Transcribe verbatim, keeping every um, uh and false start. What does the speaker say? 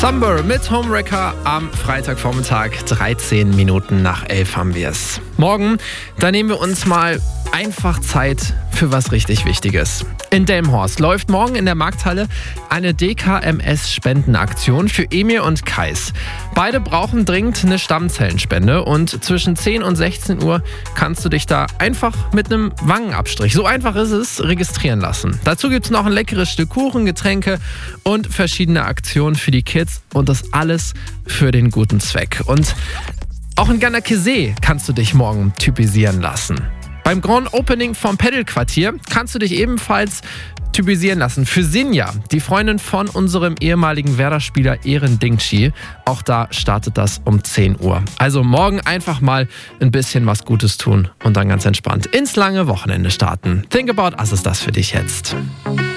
Summer mit Homewrecker am Freitagvormittag. dreizehn Minuten nach elf haben wir es. Morgen, da nehmen wir uns mal einfach Zeit für was richtig Wichtiges. In Delmenhorst läuft morgen in der Markthalle eine D K M S-Spendenaktion für Emir und Kais. Beide brauchen dringend eine Stammzellenspende und zwischen zehn und sechzehn Uhr kannst du dich da einfach mit einem Wangenabstrich, so einfach ist es, registrieren lassen. Dazu gibt es noch ein leckeres Stück Kuchen, Getränke und verschiedene Aktionen für die Kids und das alles für den guten Zweck. Und auch in Ganakesee kannst du dich morgen typisieren lassen. Beim Grand Opening vom Pedal-Quartier kannst du dich ebenfalls typisieren lassen. Für Sinja, die Freundin von unserem ehemaligen Werder-Spieler Eren Dingchi. Auch da startet das um zehn Uhr. Also morgen einfach mal ein bisschen was Gutes tun und dann ganz entspannt ins lange Wochenende starten. Think About Us ist das für dich jetzt.